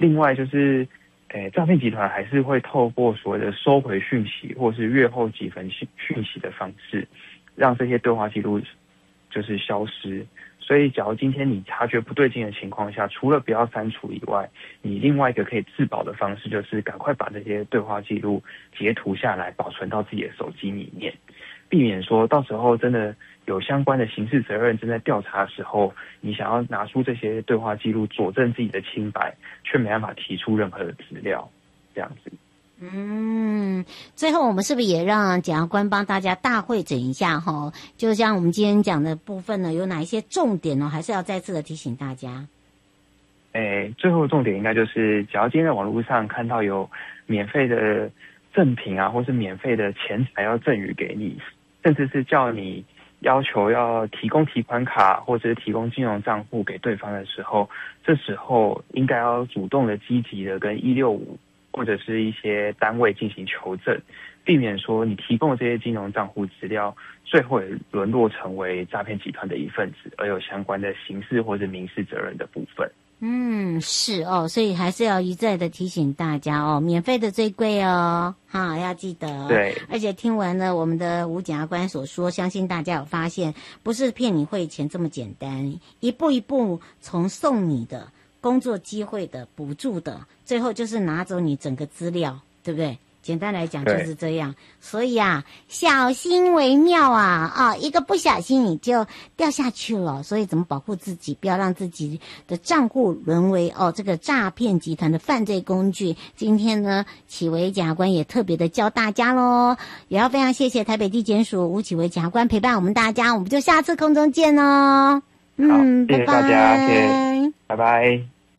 另外就是诈骗集团还是会透过所谓的收回讯息或是阅后几分讯息的方式，让这些对话记录就是消失。所以假如今天你察觉不对劲的情况下，除了不要删除以外，你另外一个可以自保的方式就是赶快把这些对话记录截图下来，保存到自己的手机里面，避免说到时候真的有相关的刑事责任正在调查的时候，你想要拿出这些对话记录佐证自己的清白，却没办法提出任何的资料，这样子。 最后我们是不是也让检察官帮大家大汇整一下哈？就像我们今天讲的部分呢，有哪一些重点呢？还是要再次的提醒大家。 最后的重点应该就是，只要今天在网络上看到有免费的赠品啊，或是免费的钱财要赠予给你，甚至是叫你要求要提供提款卡或者是提供金融账户给对方的时候，这时候应该要主动的、积极的跟165或者是一些单位进行求证，避免说你提供的这些金融账户资料，最后也沦落成为诈骗集团的一份子，而有相关的刑事或者民事责任的部分。 是哦，所以还是要一再的提醒大家哦，免费的最贵哦，哈，要记得。 对， 而且听完了我们的吴检察官所说，相信大家有发现，不是骗你汇钱这么简单，一步一步从送你的工作机会的补助的，最后就是拿走你整个资料，对不对？简单来讲就是这样。所以啊，小心为妙啊，一个不小心你就掉下去了。所以怎么保护自己，不要让自己的账户沦为这个诈骗集团的犯罪工具。今天呢，启维检察官也特别的教大家咯，也要非常谢谢台北地检署吴启维检察官陪伴我们大家，我们就下次空中见哦。 好，谢谢大家，谢谢，拜拜。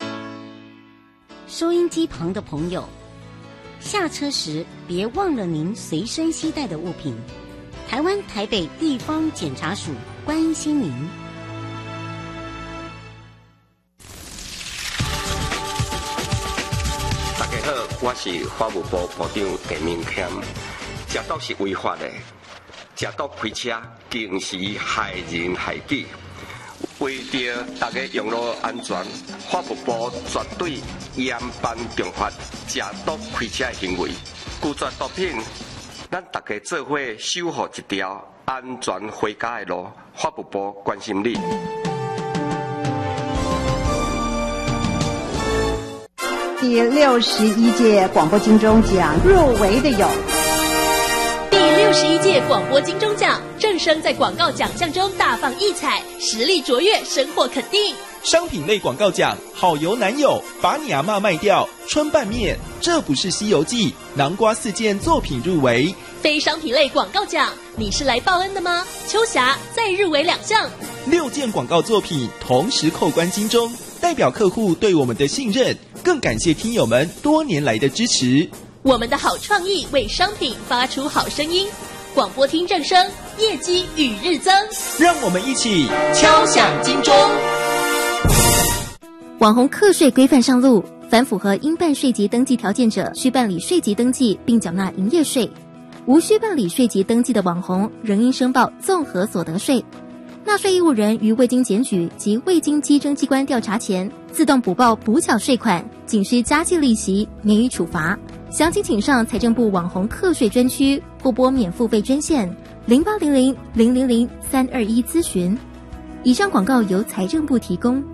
收音机旁的朋友，下车时别忘了您随身携带的物品。台湾台北地方检察署关心您。 大家好，我是法务部部长陈明谦。食毒是违法的，食毒开车更是害人害己。为着大家用路安全，法务部绝对严办重罚食毒开车的行为。拒绝毒品，咱大家做伙守护一条安全回家的路。法务部关心你。 第61届广播金钟奖入围的有。 第61届广播金钟奖，正声在广告奖项中大放异彩，实力卓越，深获肯定。 商品类广告奖，好油男友，把你阿嬷卖掉，春拌面，这不是西游记，南瓜4件作品入围。 非商品类广告奖，你是来报恩的吗？秋霞再入围2项 ，6件广告作品同时扣关金钟，代表客户对我们的信任，更感谢听友们多年来的支持。 我们的好创意为商品发出好声音，广播听正声，业绩与日增。 让我们一起敲响金钟。 网红课税规范上路，凡符合应办税籍登记条件者，需办理税籍登记并缴纳营业税；无需办理税籍登记的网红，仍应申报综合所得税。纳税义务人于未经检举及未经稽征机关调查前，自动补报补缴税款，仅需加计利息，免予处罚。详情请上财政部网红课税专区或拨免付费专线0800-000-321咨询。以上广告由财政部提供。